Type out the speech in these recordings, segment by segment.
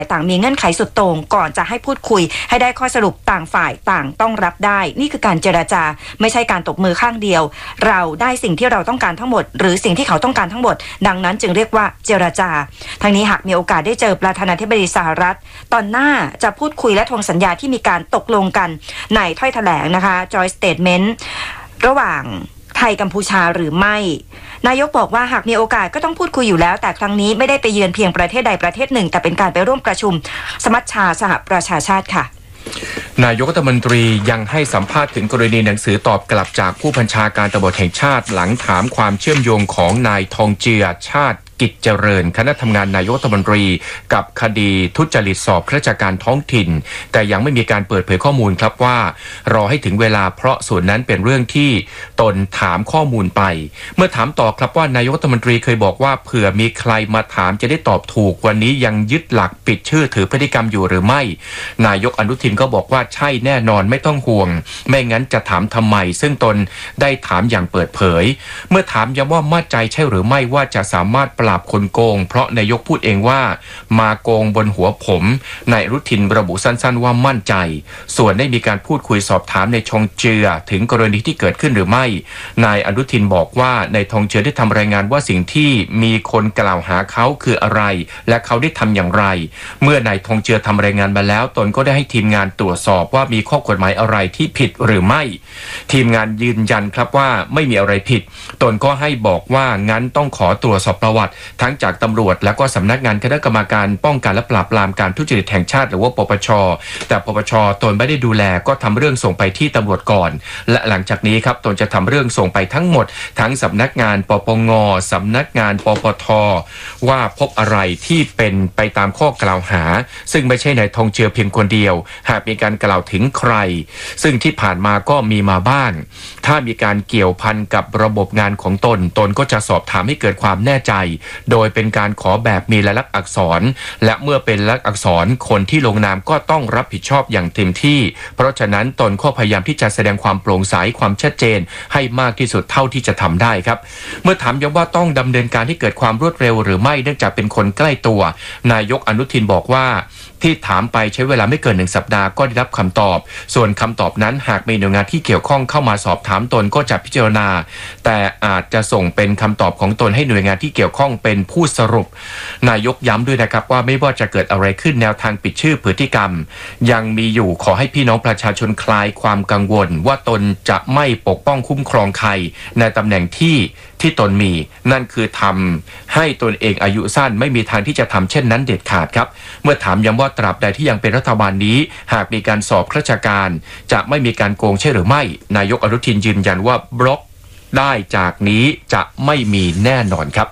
ต่างมีเงื่อนไขสุดโต่งก่อนจะให้พูดคุยให้ได้ข้อสรุปต่างฝ่ายต่างต้องรับได้นี่คือการเจรจาไม่ใช่การตบมือข้างเดียวเราได้สิ่งที่เราต้องการทั้งหมดหรือสิ่งที่เขาต้องการทั้งหมดดังนั้นจึงเรียกว่าเจรจาทั้งนี้หากมีโอกาสได้เจอประธานาธิบดีสหรัฐตอนหน้าจะพูดคุยและทวงสัญญาที่มีการตกลงกันในถ้อยแถลงนะคะ Joint Statement ระหว่างไทยกัมพูชาหรือไม่นายกบอกว่าหากมีโอกาสก็ต้องพูดคุยอยู่แล้วแต่ครั้งนี้ไม่ได้ไปเยือนเพียงประเทศใดประเทศหนึ่งแต่เป็นการไปร่วมประชุมสมัชชาสหประชาชาติค่ะนายกรัฐมนตรียังให้สัมภาษณ์ถึงกรณีหนังสือตอบกลับจากผู้บัญชาการตำรวจแห่งชาติหลังถามความเชื่อมโยงของนายทองเจือชาติกิจเจริญคณะทำงานนายกรัฐมนตรีกับคดีทุจริตสอบข้าราชการท้องถิ่นแต่ยังไม่มีการเปิดเผยข้อมูลครับว่ารอให้ถึงเวลาเพราะส่วนนั้นเป็นเรื่องที่ตนถามข้อมูลไปเมื่อถามต่อครับว่านายกรัฐมนตรีเคยบอกว่าเผื่อมีใครมาถามจะได้ตอบถูกวันนี้ยังยึดหลักปิดชื่อถือพฤติกรรมอยู่หรือไม่นายกอนุทินก็บอกว่าใช่แน่นอนไม่ต้องห่วงไม่งั้นจะถามทำไมซึ่งตนได้ถามอย่างเปิดเผยเมื่อถามย้ำว่ามั่นใจใช่หรือไม่ว่าจะสามารถปราบคนโกงเพราะนายกพูดเองว่ามาโกงบนหัวผมนายอนุทินระบุสั้นๆว่ามั่นใจส่วนได้มีการพูดคุยสอบถามในทองเจือถึงกรณีที่เกิดขึ้นหรือไม่นายอนุทินบอกว่าในทองเจือได้ทำรายงานว่าสิ่งที่มีคนกล่าวหาเขาคืออะไรและเขาได้ทำอย่างไรเมื่อนายทองเจือทำรายงานมาแล้วตนก็ได้ให้ทีมงานตรวจสอบว่ามีข้อกฎหมายอะไรที่ผิดหรือไม่ทีมงานยืนยันครับว่าไม่มีอะไรผิดตนก็ให้บอกว่างั้นต้องขอตรวจสอบประวัติทั้งจากตำรวจและก็สำนักงานคณะกรรมการป้องกันและปราบปรามการทุจริตแห่งชาติหรือว่าปปช.แต่ปปช.ตนไม่ได้ดูแลก็ทำเรื่องส่งไปที่ตำรวจก่อนและหลังจากนี้ครับตนจะทำเรื่องส่งไปทั้งหมดทั้งสำนักงานปปง.สำนักงานปปท.ว่าพบอะไรที่เป็นไปตามข้อกล่าวหาซึ่งไม่ใช่นายทองเจือเพียงคนเดียวหากมีการกล่าวถึงใครซึ่งที่ผ่านมาก็มีมาบ้างถ้ามีการเกี่ยวพันกับระบบงานของตนก็จะสอบถามให้เกิดความแน่ใจโดยเป็นการขอแบบมีลายลักษณ์อักษรและเมื่อเป็นลายลักษณ์อักษรคนที่ลงนามก็ต้องรับผิดชอบอย่างเต็มที่เพราะฉะนั้นตนก็พยายามที่จะแสดงความโปร่งใสความชัดเจนให้มากที่สุดเท่าที่จะทำได้ครับเมื่อถามย้ำว่าต้องดำเนินการให้เกิดความรวดเร็วหรือไม่เนื่องจากเป็นคนใกล้ตัวนายกอนุทินบอกว่าที่ถามไปใช้เวลาไม่เกิน1สัปดาห์ก็ได้รับคำตอบส่วนคำตอบนั้นหากมีหน่วยงานที่เกี่ยวข้องเข้ามาสอบถามตนก็จะพิจารณาแต่อาจจะส่งเป็นคำตอบของตนให้หน่วยงานที่เกี่ยวข้องเป็นผู้สรุปนายกย้ำด้วยนะครับว่าไม่ว่าจะเกิดอะไรขึ้นแนวทางปิดชื่อพฤติกรรมยังมีอยู่ขอให้พี่น้องประชาชนคลายความกังวลว่าตนจะไม่ปกป้องคุ้มครองใครในตำแหน่งที่ตนมีนั่นคือทำให้ตนเองอายุสั้นไม่มีทางที่จะทำเช่นนั้นเด็ดขาดครับเมื่อถามย้ำว่าตราบใดที่ยังเป็นรัฐบาลนี้หากมีการสอบข้าราชการจะไม่มีการโกงใช่หรือไม่นายกอนุทินยืนยันว่าบล็อกได้จากนี้จะไม่มีแน่นอนครับ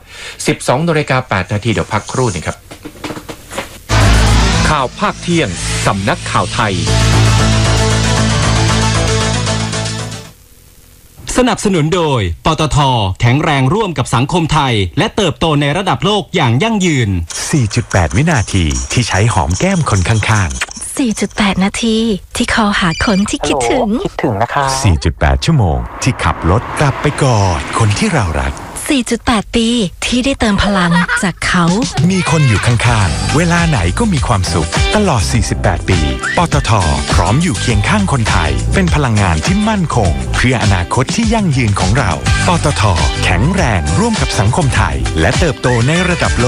12:08 นาทีเดี๋ยวพักครู่นึงครับข่าวภาคเที่ยงสำนักข่าวไทยสนับสนุนโดยปตท.แข็งแรงร่วมกับสังคมไทยและเติบโตในระดับโลกอย่างยั่งยืน 4.8 วินาทีที่ใช้หอมแก้มคนข้างๆ 4.8 นาทีที่คอหาคนที่คิดถึงนะคะ 4.8 ชั่วโมงที่ขับรถกลับไปกอดคนที่เรารัก 4.8 ปีที่ได้เติมพลังจากเขามีคนอยู่ข้างๆเวลาไหนก็มีความสุขตลอด 48 ปีปตท.พร้อมอยู่เคียงข้างคนไทยเป็นพลังงานที่มั่นคงเพื่ออนาคตที่ยั่งยืนของเราปตท.แข็งแรงร่วมกับสังคมไทยและเติบโตในระดับโล